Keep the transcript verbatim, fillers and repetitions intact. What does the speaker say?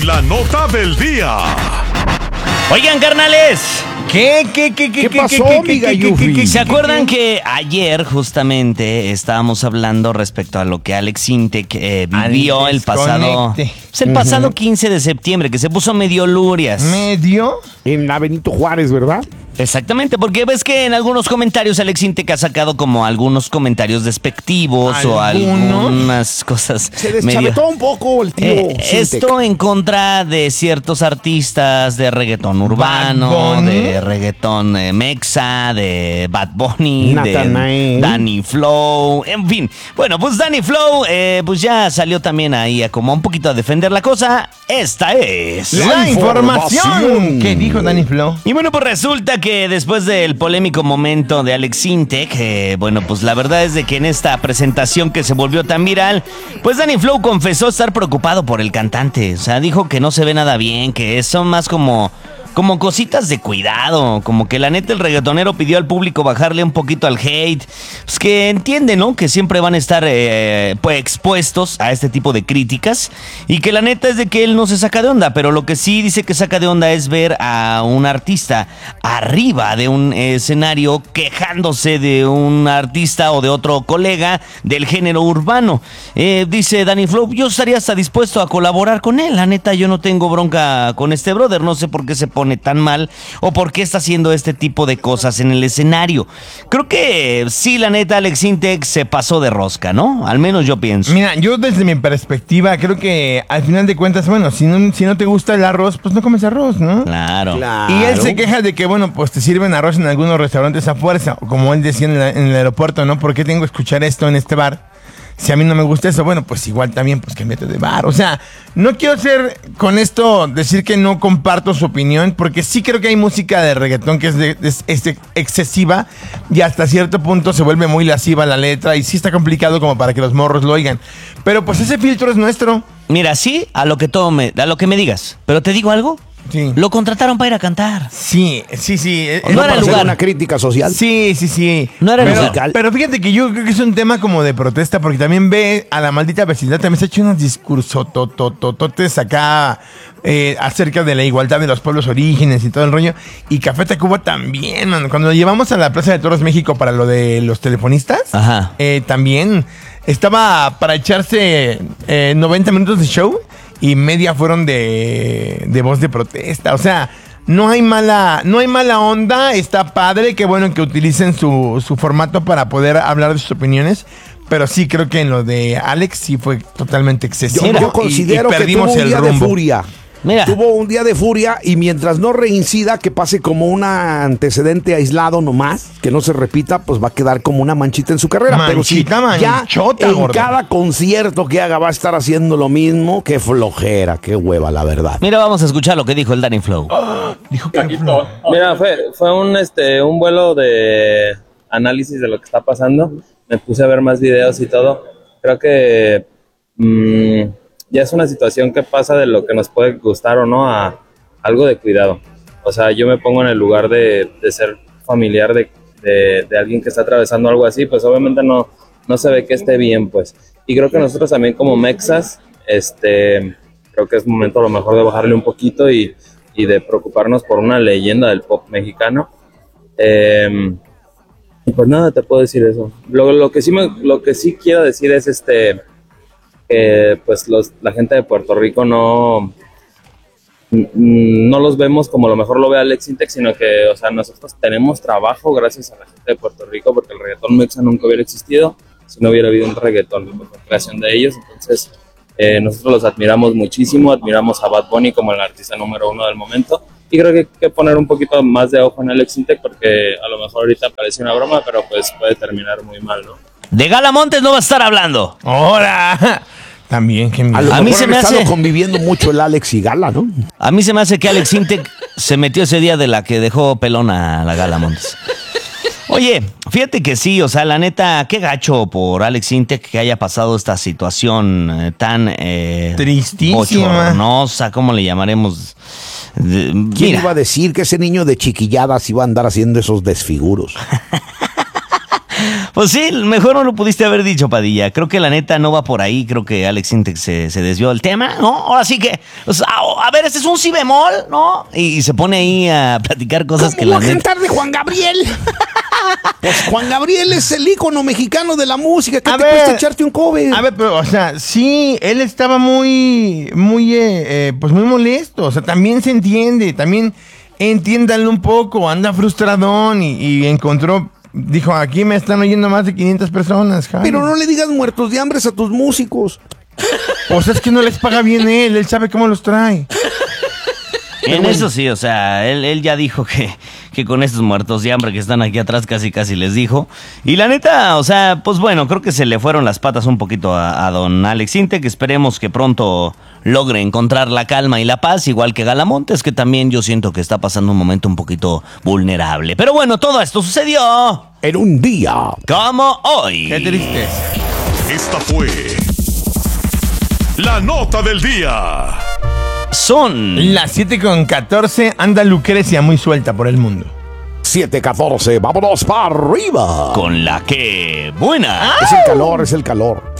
La nota del día. Oigan, carnales. ¿Qué? ¿Qué? ¿Qué? ¿Qué, ¿Qué qué, pasó, qué, mi qué, Gayufi? qué, qué, qué? ¿Se acuerdan que ayer justamente estábamos hablando respecto a lo que Alex Intec eh, vivió Al el pasado, desconecte. pues el pasado quince de septiembre, que se puso medio lurias? ¿Medio? En la Benito Juárez, ¿verdad? Exactamente, porque ves que en algunos comentarios Alex Intec ha sacado como algunos comentarios despectivos o ¿Algunos? algunas cosas Se medio... deschavetó un poco el tío Eh, Sintec. esto en contra de ciertos artistas de reggaetón urbano, Bad Bunny. de reggaetón eh, mexa, de Bad Bunny, Natanael. de Danny Flow, en fin. Bueno, pues Danny Flow eh, pues ya salió también ahí a como un poquito a defender la cosa. Esta es... La, La información. información. ¿Qué dijo Danny Flow? Y bueno, pues resulta que después del polémico momento de Alex Intec, eh, bueno, pues la verdad es de que en esta presentación que se volvió tan viral, pues Danny Flow confesó estar preocupado por el cantante. O sea, dijo que no se ve nada bien, que son más como... como cositas de cuidado, como que la neta el reggaetonero pidió al público bajarle un poquito al hate, pues que entiende, ¿no? Que siempre van a estar eh, pues expuestos a este tipo de críticas y que la neta es de que él no se saca de onda, pero lo que sí dice que saca de onda es ver a un artista arriba de un escenario quejándose de un artista o de otro colega del género urbano. Eh, dice Danny Flow, yo estaría hasta dispuesto a colaborar con él, la neta yo no tengo bronca con este brother, no sé por qué se pone tan mal o por qué está haciendo este tipo de cosas en el escenario. Creo que sí, la neta, Alex Intec se pasó de rosca, ¿no? Al menos yo pienso. Mira, yo desde mi perspectiva creo que al final de cuentas, bueno, si no, si no te gusta el arroz, pues no comes arroz, ¿no? Claro. Claro. Y él se queja de que, bueno, pues te sirven arroz en algunos restaurantes a fuerza, como él decía en, la- en el aeropuerto, ¿no? ¿Por qué tengo que escuchar esto en este bar? Si a mí no me gusta eso, bueno, pues igual también, pues cámbiate de bar. O sea, no quiero ser con esto decir que no comparto su opinión, porque sí creo que hay música de reggaetón que es, de- es- es de- excesiva y hasta cierto punto se vuelve muy lasciva la letra y sí está complicado como para que los morros lo oigan. Pero pues ese filtro es nuestro. Mira, sí, a lo que todo me, a lo que me digas. Pero te digo algo. Sí. Lo contrataron para ir a cantar. Sí, sí, sí. eh, No eh, era para el hacer lugar. una crítica social. Sí, sí, sí. No era el pero, lugar. pero fíjate que yo creo que es un tema como de protesta, porque también ve a la maldita vecindad, también se ha hecho unos discursos tototototes acá eh, acerca de la igualdad de los pueblos orígenes y todo el rollo. Y Café Tacuba también, mano. Cuando lo llevamos a la Plaza de Toros México para lo de los telefonistas, Ajá. eh, también estaba para echarse eh, noventa minutos de show y media fueron de, de voz de protesta. O sea, no hay mala, no hay mala onda. Está padre, qué bueno que utilicen su, su formato para poder hablar de sus opiniones. Pero sí creo que en lo de Alex sí fue totalmente Yo, excesivo. yo y- y considero que perdimos tuvo un el día de rumbo. furia. Mira. Tuvo un día de furia y mientras no reincida, que pase como un antecedente aislado nomás, que no se repita, pues va a quedar como una manchita en su carrera. Pero si Manchita, ya manchota, en gordo. cada concierto que haga va a estar haciendo lo mismo, qué flojera, qué hueva, la verdad. Mira, vamos a escuchar lo que dijo el Danny Flow. Dijo que Mira, fue, fue un, este, un vuelo de análisis de lo que está pasando. Me puse a ver más videos y todo. Creo que mmm, ya es una situación que pasa de lo que nos puede gustar o no a algo de cuidado. O sea, yo me pongo en el lugar de, de ser familiar de, de, de alguien que está atravesando algo así, pues obviamente no, no se ve que esté bien, pues. Y creo que nosotros también como mexas, este, creo que es momento a lo mejor de bajarle un poquito y, y de preocuparnos por una leyenda del pop mexicano. Eh, y pues nada, te puedo decir eso. Lo, lo, que, sí me, lo que sí quiero decir es este que pues los, la gente de Puerto Rico no, no los vemos como a lo mejor lo ve Alex Intec, sino que, o sea, nosotros tenemos trabajo gracias a la gente de Puerto Rico, porque el reggaetón mexa nunca hubiera existido si no hubiera habido un reggaetón, la creación de ellos. Entonces, eh, nosotros los admiramos muchísimo, admiramos a Bad Bunny como el artista número uno del momento, y creo que hay que poner un poquito más de ojo en Alex Intec, porque a lo mejor ahorita parece una broma, pero pues puede terminar muy mal, ¿no? De Gala Montes no va a estar hablando. ¡Ahora! También, qué A, miedo. lo A mí mejor se han me estado hace- conviviendo mucho el Alex y Gala, ¿no? A mí se me hace que Alex Intec se metió ese día de la que dejó pelón a la Gala Montes. Oye, fíjate que sí, o sea, la neta, qué gacho por Alex Intec que haya pasado esta situación eh, tan eh, Tristísima. bochornosa, ¿cómo le llamaremos? De- ¿Quién mira, iba a decir que ese niño de chiquilladas iba a andar haciendo esos desfiguros? Pues sí, mejor no lo pudiste haber dicho, Padilla. Creo que la neta no va por ahí. Creo que Alex Intec se, se desvió del tema, ¿no? Ahora sí que, o sea, a ver, este es un si bemol, ¿no? Y, y se pone ahí a platicar cosas ¿Cómo que la voy a neta... cantar de Juan Gabriel? Pues Juan Gabriel es el ícono mexicano de la música. ¿Qué A te ver, cuesta echarte un cover? A ver, pero, o sea, sí, él estaba muy, muy, eh, eh, pues muy molesto. O sea, también se entiende, también entiéndanlo un poco. Anda frustradón y, y encontró, dijo, aquí me están oyendo más de quinientas personas, Jaime. Pero no le digas muertos de hambre a tus músicos. O sea, es que no les paga bien él, él sabe cómo los trae. En eso sí, o sea, él, él ya dijo que, que con estos muertos de hambre que están aquí atrás casi casi les dijo. Y la neta, o sea, pues bueno, creo que se le fueron las patas un poquito a, a don Alex Intec, que esperemos que pronto logre encontrar la calma y la paz, igual que Galamontes, que también yo siento que está pasando un momento un poquito vulnerable. Pero bueno, todo esto sucedió En un día. como hoy. Qué triste. Esta fue la nota del día. Son Las siete con catorce, anda Lucrecia muy suelta por el mundo. siete catorce, vámonos para arriba. con la que buena. Es el calor, es el calor.